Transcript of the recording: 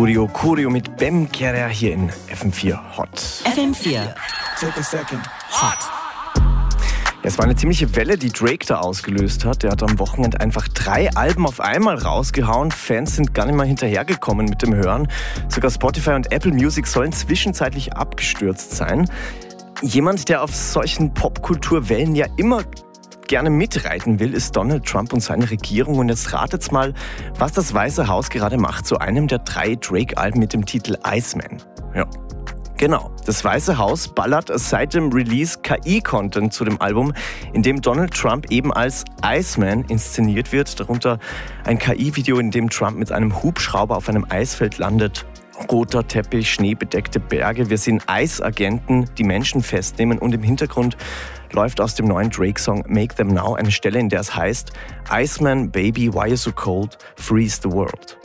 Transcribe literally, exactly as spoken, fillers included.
Kurio Kurio mit Bem Kerer hier in F M vier Hot. F M vier Hot. Es war eine ziemliche Welle, die Drake da ausgelöst hat. Der hat am Wochenende einfach drei Alben auf einmal rausgehauen. Fans sind gar nicht mal hinterhergekommen mit dem Hören. Sogar Spotify und Apple Music sollen zwischenzeitlich abgestürzt sein. Jemand, der auf solchen Popkulturwellen ja immer gerne mitreiten will, ist Donald Trump und seine Regierung. Und jetzt ratet's mal, was das Weiße Haus gerade macht zu einem der drei Drake-Alben mit dem Titel Iceman. Ja. Genau, das Weiße Haus ballert seit dem Release K I-Content zu dem Album, in dem Donald Trump eben als Iceman inszeniert wird. Darunter ein K I-Video, in dem Trump mit einem Hubschrauber auf einem Eisfeld landet. Roter Teppich, schneebedeckte Berge. Wir sehen Eisagenten, die Menschen festnehmen. Und im Hintergrund läuft aus dem neuen Drake-Song Make Them Now eine Stelle, in der es heißt: Iceman, baby, why you so cold? Freeze the world.